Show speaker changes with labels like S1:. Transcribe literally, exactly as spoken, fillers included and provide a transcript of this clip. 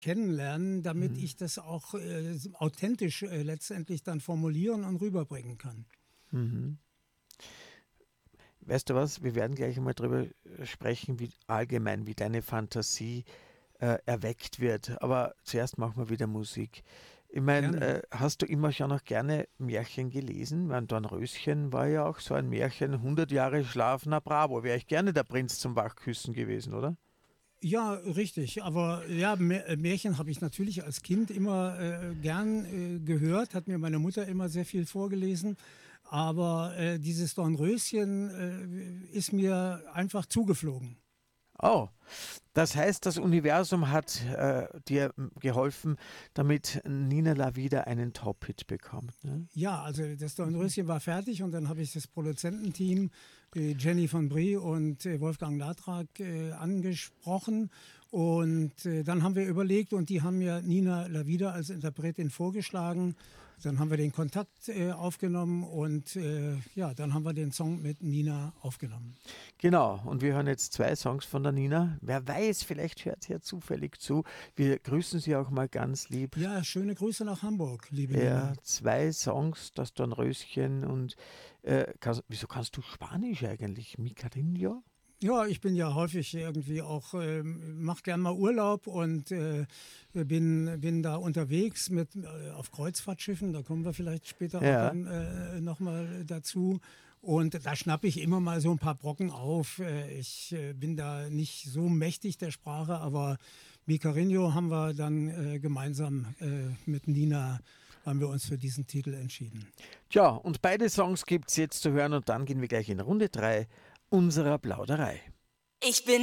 S1: kennenlernen, damit
S2: Mhm.
S1: ich das auch äh, authentisch äh, letztendlich dann formulieren und rüberbringen kann.
S2: Mhm. Weißt du was, wir werden gleich einmal darüber sprechen, wie allgemein, wie deine Fantasie äh, erweckt wird. Aber zuerst machen wir wieder Musik. Ich meine,
S1: Gerne.
S2: äh, hast du immer schon noch gerne Märchen gelesen? Mein Dornröschen war ja auch so ein Märchen, hundert Jahre schlafender Bravo. Wäre ich gerne der Prinz zum Wachküssen gewesen, oder?
S1: Ja, richtig. Aber ja, Mä- äh, Märchen habe ich natürlich als Kind immer äh, gern äh, gehört, hat mir meine Mutter immer sehr viel vorgelesen. Aber äh, dieses Dornröschen äh, ist mir einfach zugeflogen.
S2: Oh, das heißt, das Universum hat äh, dir m, geholfen, damit Nina La wieder einen Top-Hit bekommt. Ne?
S1: Ja, also das
S2: Mhm.
S1: Dornröschen war fertig und dann habe ich das Produzententeam, äh, Jenny von Brie und äh, Wolfgang Latrak, äh, angesprochen. Und äh, dann haben wir überlegt und die haben mir Nina Lavida als Interpretin vorgeschlagen. Dann haben wir den Kontakt äh, aufgenommen und äh, ja, dann haben wir den Song mit Nina aufgenommen.
S2: Genau, und wir hören jetzt zwei Songs von der Nina. Wer weiß, vielleicht hört sie ja zufällig zu. Wir grüßen sie auch mal ganz lieb.
S1: Ja, schöne Grüße nach Hamburg, liebe
S2: Ja,
S1: Nina.
S2: zwei Songs, das Dornröschen und äh, kannst, wieso kannst du Spanisch eigentlich? Mi cariño?
S1: Ja, ich bin ja häufig irgendwie auch, ähm, mach gern mal Urlaub und äh, bin, bin da unterwegs mit äh, auf Kreuzfahrtschiffen. Da kommen wir vielleicht später auch
S2: Ja,
S1: dann äh, nochmal dazu. Und da schnappe ich immer mal so ein paar Brocken auf. Äh, ich äh, bin da nicht so mächtig der Sprache, aber Mi Cariño haben wir dann äh, gemeinsam äh, mit Nina haben wir uns für diesen Titel entschieden.
S2: tja, und beide Songs gibt es jetzt zu hören und dann gehen wir gleich in Runde drei unserer Plauderei.
S3: Ich bin